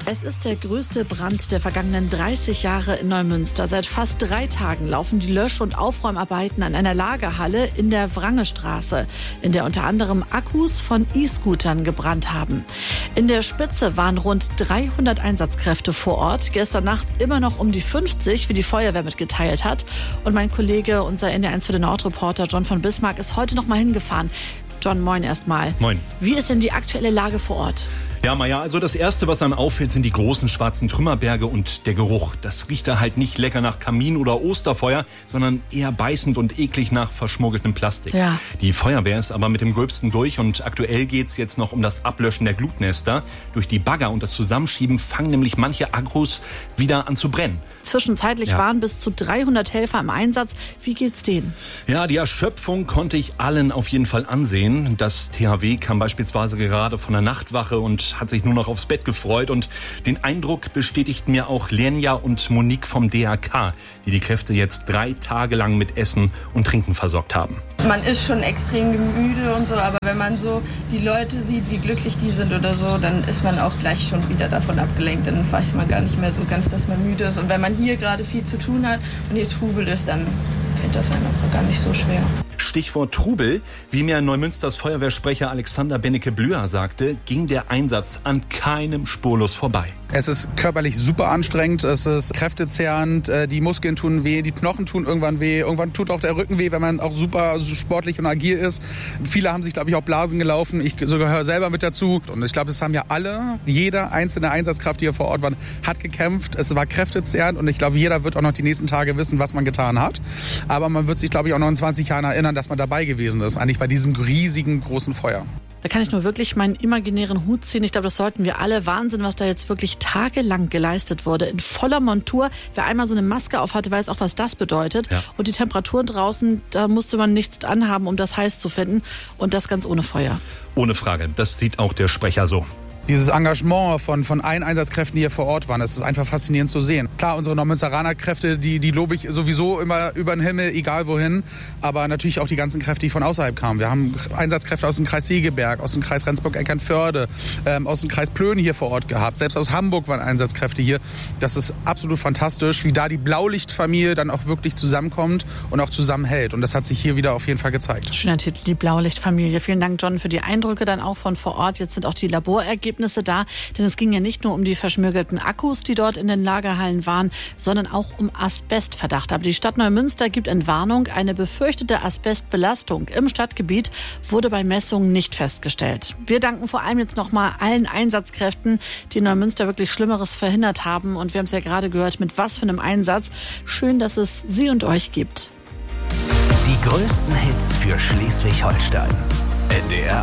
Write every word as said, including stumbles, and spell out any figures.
Es ist der größte Brand der vergangenen dreißig Jahre in Neumünster. Seit fast drei Tagen laufen die Lösch- und Aufräumarbeiten an einer Lagerhalle in der Wrangestraße, in der unter anderem Akkus von E-Scootern gebrannt haben. In der Spitze waren rund dreihundert Einsatzkräfte vor Ort. Gestern Nacht immer noch um die fünfzig, wie die Feuerwehr mitgeteilt hat. Und mein Kollege, unser N D R eins für den Nordreporter John von Bismarck, ist heute noch mal hingefahren. John, moin erstmal. Moin. Wie ist denn die aktuelle Lage vor Ort? Ja, Maja, also das Erste, was einem auffällt, sind die großen schwarzen Trümmerberge und der Geruch. Das riecht da halt nicht lecker nach Kamin oder Osterfeuer, sondern eher beißend und eklig nach verschmuggeltem Plastik. Ja. Die Feuerwehr ist aber mit dem Gröbsten durch und aktuell geht's jetzt noch um das Ablöschen der Glutnester. Durch die Bagger und das Zusammenschieben fangen nämlich manche Akkus wieder an zu brennen. Zwischenzeitlich Ja. waren bis zu dreihundert Helfer im Einsatz. Wie geht's denen? Ja, die Erschöpfung konnte ich allen auf jeden Fall ansehen. Das T H W kam beispielsweise gerade von der Nachtwache und hat sich nur noch aufs Bett gefreut. Und den Eindruck bestätigten mir auch Lenja und Monique vom D R K, die die Kräfte jetzt drei Tage lang mit Essen und Trinken versorgt haben. Man ist schon extrem müde und so, aber wenn man so die Leute sieht, wie glücklich die sind oder so, dann ist man auch gleich schon wieder davon abgelenkt. Dann weiß man gar nicht mehr so ganz, dass man müde ist. Und wenn man hier gerade viel zu tun hat und hier Trubel ist, dann fällt das einem auch gar nicht so schwer. Stichwort Trubel. Wie mir Neumünsters Feuerwehrsprecher Alexander Bennecke-Blüher sagte, ging der Einsatz an keinem spurlos vorbei. Es ist körperlich super anstrengend, es ist kräftezehrend, die Muskeln tun weh, die Knochen tun irgendwann weh, irgendwann tut auch der Rücken weh, wenn man auch super sportlich und agil ist. Viele haben sich, glaube ich, auch Blasen gelaufen, ich sogar gehöre selber mit dazu. Und ich glaube, das haben ja alle, jede einzelne Einsatzkraft, die hier vor Ort war, hat gekämpft, es war kräftezehrend und ich glaube, jeder wird auch noch die nächsten Tage wissen, was man getan hat. Aber man wird sich, glaube ich, auch noch in zwanzig Jahren erinnern, dass man dabei gewesen ist, eigentlich bei diesem riesigen, großen Feuer. Da kann ich nur wirklich meinen imaginären Hut ziehen. Ich glaube, das sollten wir alle. Wahnsinn, was da jetzt wirklich tagelang geleistet wurde. In voller Montur. Wer einmal so eine Maske auf hatte, weiß auch, was das bedeutet. Ja. Und die Temperaturen draußen, da musste man nichts anhaben, um das heiß zu finden. Und das ganz ohne Feuer. Ohne Frage. Das sieht auch der Sprecher so. Dieses Engagement von, von allen Einsatzkräften, die hier vor Ort waren, das ist einfach faszinierend zu sehen. Klar, unsere Neumünsteraner Kräfte, die, die lobe ich sowieso immer über den Himmel, egal wohin. Aber natürlich auch die ganzen Kräfte, die von außerhalb kamen. Wir haben Einsatzkräfte aus dem Kreis Segeberg, aus dem Kreis Rendsburg-Eckernförde, ähm, aus dem Kreis Plön hier vor Ort gehabt. Selbst aus Hamburg waren Einsatzkräfte hier. Das ist absolut fantastisch, wie da die Blaulichtfamilie dann auch wirklich zusammenkommt und auch zusammenhält. Und das hat sich hier wieder auf jeden Fall gezeigt. Schöner Titel, die Blaulichtfamilie. Vielen Dank, John, für die Eindrücke dann auch von vor Ort. Jetzt sind auch die Laborergebnisse da, denn es ging ja nicht nur um die verschmiergelten Akkus, die dort in den Lagerhallen waren, sondern auch um Asbestverdacht. Aber die Stadt Neumünster gibt Entwarnung. Eine befürchtete Asbestbelastung im Stadtgebiet wurde bei Messungen nicht festgestellt. Wir danken vor allem jetzt nochmal allen Einsatzkräften, die in Neumünster wirklich Schlimmeres verhindert haben. Und wir haben es ja gerade gehört, mit was für einem Einsatz. Schön, dass es Sie und euch gibt. Die größten Hits für Schleswig-Holstein. N D R